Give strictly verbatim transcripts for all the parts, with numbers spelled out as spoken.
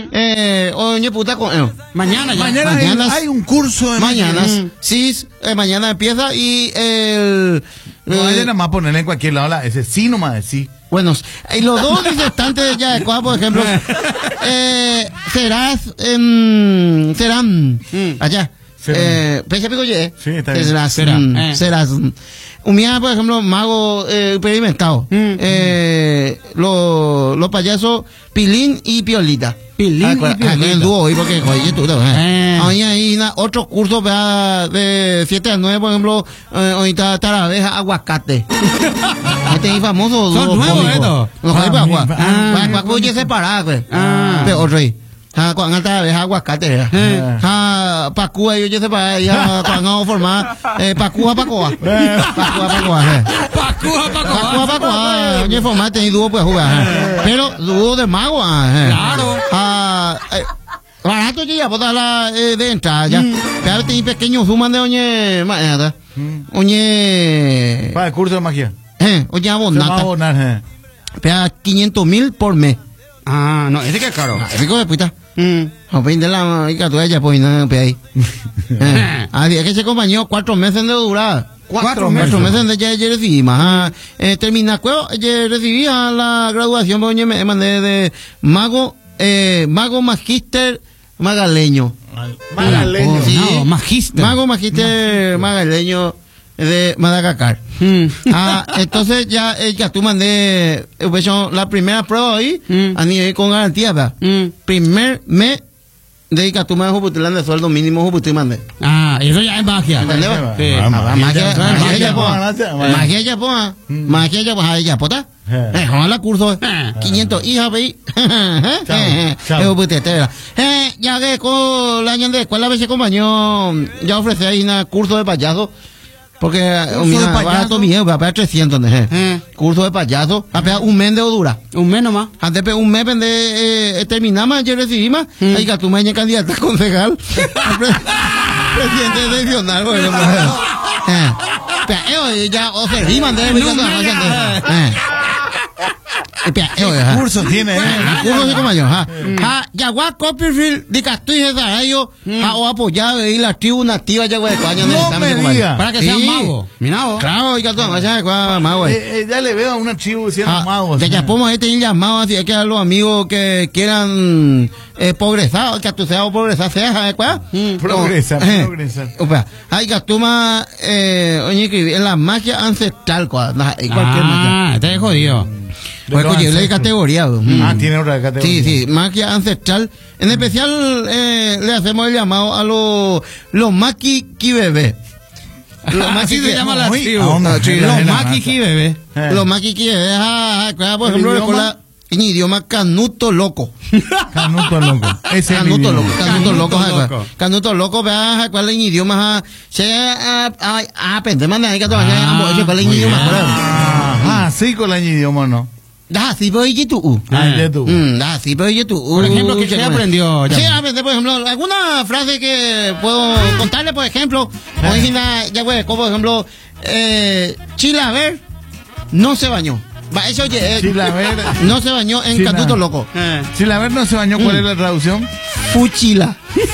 Eh, oye, puta, con, eh, Mañana ya. Mañana Mañanas- hay, hay un curso de mañanas, mañana. sí, eh, mañana empieza y el... No eh, vayan nada más a ponerle en cualquier lado la- ese sí nomás de sí. Bueno, y los dos disertantes ya de Cuá, por ejemplo, eh, serás, em, serán, allá, Serán. eh, pese pico ye, Sí, está bien. serás, Será, mm, eh. serás, mm. un día, por ejemplo, mago eh, experimentado, eh, los los payasos Pilín y Piolita. Pilín Ah, y cua- ah, Piolita. el dúo hoy, porque, oye, tú, eh. Eh. Hoy hay una- otro curso ¿verdad? De siete a nueve, por ejemplo, eh, ahorita Tarabeja, Aguacate. Este es famoso. Son dúo nuevos cómico. estos. Los hay para Ah, agua. mi- Ah, ah, para que separar, pues. Ah. De otro ahí. Ah, cuando esta vez aguacate era. Eh. Ah, pa' Cuba yo ya separé, ya cuando formar, eh, pa' Cuba, pa' Coa. Pa' Cuba, pa' Coa, eh. Pacúa, Pa' Cuba, pa' Coa. Oye, formar, tenéis dúo, pues jugar. eh. Pero dúo de mago, ah, eh. Claro. Ah, eh, barato ya, botas la eh, de entrada, ya. Pero tenéis pequeños suman de oñe, mañana. Oñe, Para el curso de magia. eh, oñe Se va a abonata. abonar, eh. Pega quinientos mil por mes. Ah, no, ese que es caro. Ah, rico de puta. Mm. A veinte la rica tú ella, pues, no, pe ahí. Eh, Así es que se compañó cuatro meses de durada. Cuatro meses. Cuatro meses de ya, ya recibí más. ah. Eh, termina, cuero, ya recibí a la graduación, pues, oye, me mandé de mago, eh, mago magíster magaleño. Magaleño. Sí. No, magíster. Mago magíster magaleño de Madagascar. Mm. Ah, entonces ya, eh, ya tú mandé, eh, pues, yo, la primera prueba ahí, Mm. a nivel con garantía, ¿verdad? Mm. Primer mes de que tú me juputilán de sueldo mínimo juputil mandé. Ah, eso ya es magia. ¿Entendés? Sí. Ah, Ah, magia, magia, ya, magia magia, ya, po. magia, magia. Magia ya, po. ah. Magia ya, pues, ahí ya, pota. Eh. Eh, Juan la curso, Eh. eh. quinientos hijas, veí. Chao, chao. Eh, juputete, eh, ya que con la año de escuela a veces compañero, ya ofrecí ahí un curso de payaso. Porque, ¿Curso mira, de payaso? barato mío, va a pegar trescientos, ¿eh? Eh. Curso de payaso, va a pegar un mes de dura. Un mes nomás. Antes de un mes de eh, terminamos, yo recibí más. Mm. Ahí que tú me candidata a concejal. Pre- Presidente nacional, bueno, pues, eh. Pero, eh, ya, o se riman de él, eh. Espera, eh, oye, ¿Qué ah. curso tiene, eh? Curso de como yo, ha. Ha, Yaguá Copperfield, de Castillo de Zarayo, ha, o apoyado ahí la tribu nativa de Yaguá de España. No me diga. Para que sea mago. Mira vos. Claro, y que tú, vaya de Cuá, mago, eh. Eh, eh, ya le veo a un archivo siendo Ah, mago. de ya podemos tener llamado así es que a los amigos que quieran eh, progresar, que tú seas progresar, seas, ¿sabes cuál? Progresar, Eh, progresar. opa, hay que tú más, eh, oye, escribir en la magia ancestral, cuál, na- en cualquier magia. Ah, este es jodido. Pues, los oye, le de ancestros. categoría, mm. Ah, tiene otra categoría. Sí, sí, magia ancestral. En especial, eh, le hacemos el llamado a los, los maqui bebé. Los Así maqui se llama la Uy, tribu. ¿a dónde? Sí, En la- Los en la maquiki masa. bebé. Eh. Los maqui bebé, ah, ah, claro, por ¿El ejemplo, idioma? la- en idioma canuto loco. Canuto loco. Ese es el Canuto idioma. loco, canuto Canuto loco, loco. loco. Canuto loco, vea, cuál es el idioma, ah, se, ah, ah, ah, pendeman de ahí que tú vayas, ah, cuál es el Muy idioma, bien. claro. Ah, sí, con el idioma, ¿no? Da, sí, pero oye tú. Ah, ya tú. Mm, da, sí, pero oye tú. Por ejemplo, ¿qué Uy, se qué aprendió ya? Sí, aprendí, por ejemplo, alguna frase que puedo contarle, por ejemplo, hoy ya, güey, como por ejemplo, eh, Chilaver no se bañó. Va, eso, oye, eh, Chilaver. no se bañó en Chila- Canuto Loco. Eh. Si la ver no se bañó, ¿cuál Mm. es la traducción? Fuchila.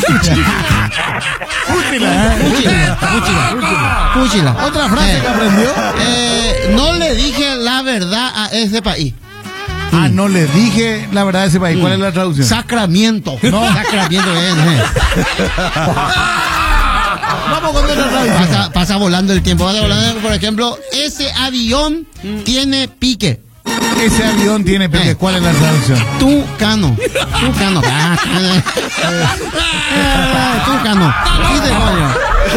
Útila, Fuchila. Fuchila. Fuchila. Otra frase Eh, que aprendió. eh, no le dije la verdad a ese país. Ah, no le dije la verdad de ese país. ¿Cuál es la traducción? Sacramiento. No, sacramiento es. eh. Vamos con otra traducción. Pasa, pasa volando el tiempo. Pasa volando, por ejemplo, ese avión tiene pique. Ese avión tiene pique. Eh. ¿Cuál es la traducción? Tucano. Tucano. Ah, eh, Tucano. ¿Qué demonio?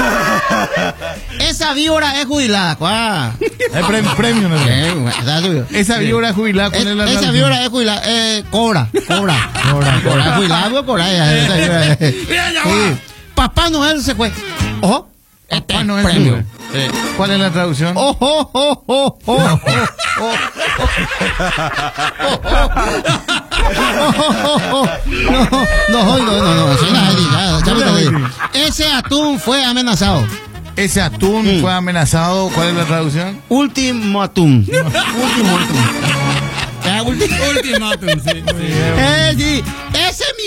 Esa víbora es jubilada. ¿Cuál? El premio, premio no es. Eh, está suyo. Esa víbora jubilada, ¿cuál es la Esa traducción? víbora es jubilada. Eh, cobra. Cobra. Cobra, Cobra. Es jubilada, pues, cobra. ella, esa víbora es- Mira, ya Sí. va. Papá Noel se fue. Ojo. Este Papá Noel premio. sube. ¿Cuál es la traducción? Oh, oh, oh, oh, oh, oh, oh. No, no, no, no, no, soy la ya, ya me lo dije. Ese atún fue amenazado. Ese atún fue amenazado. ¿Cuál es la traducción? Último atún. Último atún. Ah, último. Ultimátum, sí. Eh, sí. Ese